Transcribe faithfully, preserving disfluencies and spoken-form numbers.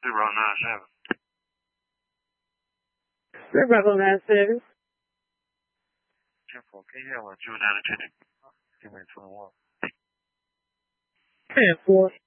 Zero nine seven. Red Bravo nine seven. ten four. Can you have a two nine ten? Give me twenty one. ten four.